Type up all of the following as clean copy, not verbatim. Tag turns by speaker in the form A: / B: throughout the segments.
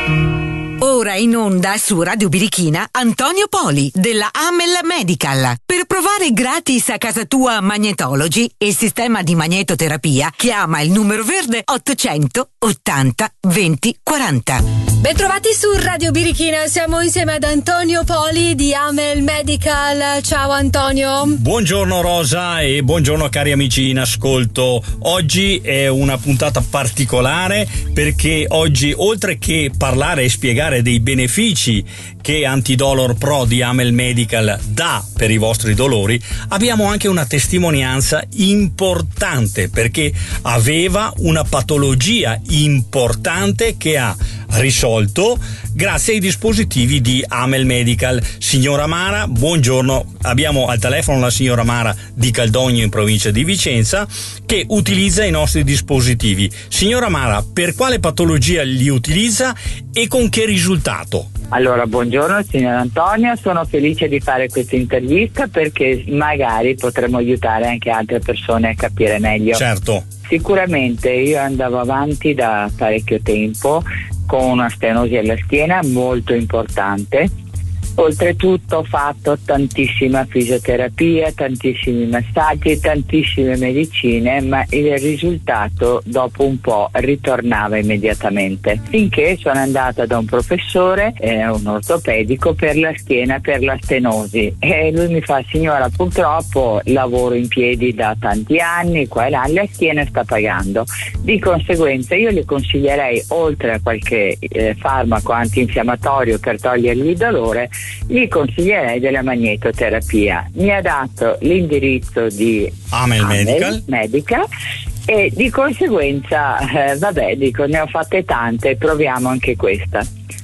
A: Ora in onda su Radio Birichina Antonio Poli della Amel Medical. Per provare gratis a casa tua Magnetology, il sistema di magnetoterapia, chiama il numero verde 800 80 20 40.
B: Bentrovati su Radio Birichina, siamo insieme ad Antonio Poli di Amel Medical. Ciao Antonio.
C: Buongiorno Rosa e buongiorno cari amici in ascolto. Oggi è una puntata particolare perché oggi, oltre che parlare e spiegare dei benefici che Antidolor Pro di Amel Medical dà per i vostri dolori, abbiamo anche una testimonianza importante perché aveva una patologia importante che ha risolto grazie ai dispositivi di Amel Medical. Signora Mara, buongiorno. Abbiamo al telefono la signora Mara di Caldogno in provincia di Vicenza che utilizza i nostri dispositivi. Signora Mara, per quale patologia li utilizza e con che risultato?
D: Allora, buongiorno signor Antonio, sono felice di fare questa intervista perché magari potremo aiutare anche altre persone a capire meglio.
C: Certo.
D: Sicuramente io andavo avanti da parecchio tempo con una stenosi alla schiena molto importante. Oltretutto ho fatto tantissima fisioterapia, tantissimi massaggi, tantissime medicine, ma il risultato dopo un po' ritornava immediatamente. Finché sono andata da un professore, un ortopedico, per la schiena, per la stenosi, e lui mi fa: signora, purtroppo lavoro in piedi da tanti anni, qua e là, la schiena sta pagando. Di conseguenza io le consiglierei, oltre a qualche farmaco antinfiammatorio per togliergli il dolore, gli consiglierei della magnetoterapia. Mi ha dato l'indirizzo di
C: Amel
D: Medical e di conseguenza ne ho fatte tante, proviamo anche questa.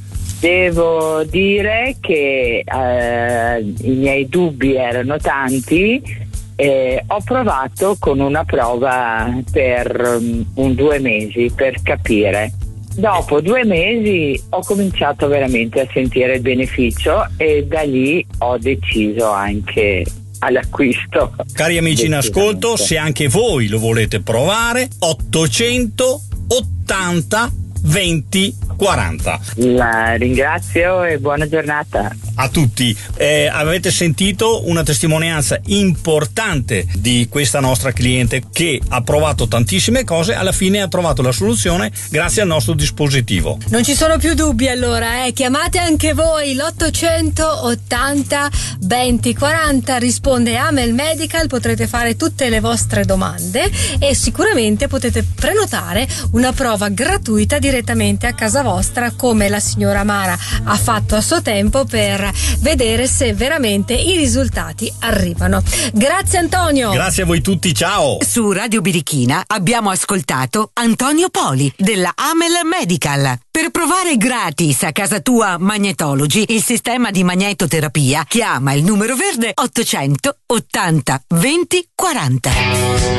D: Devo dire che i miei dubbi erano tanti. Ho provato con una prova per 2 mesi per capire. Dopo 2 mesi ho cominciato veramente a sentire il beneficio e da lì ho deciso anche all'acquisto.
C: Cari amici in ascolto, se anche voi lo volete provare, 880 20 40.
D: La ringrazio e buona giornata
C: a tutti. Avete sentito una testimonianza importante di questa nostra cliente che ha provato tantissime cose, alla fine ha trovato la soluzione grazie al nostro dispositivo.
B: Non ci sono più dubbi allora, chiamate anche voi l'880 20 40, risponde Amel Medical, potrete fare tutte le vostre domande e sicuramente potete prenotare una prova gratuita direttamente a casa vostra, come la signora Mara ha fatto a suo tempo, per vedere se veramente i risultati arrivano. Grazie Antonio.
C: Grazie a voi tutti, ciao.
A: Su Radio Birichina abbiamo ascoltato Antonio Poli della Amel Medical. Per provare gratis a casa tua Magnetology, il sistema di magnetoterapia, chiama il numero verde 800 80 20 40.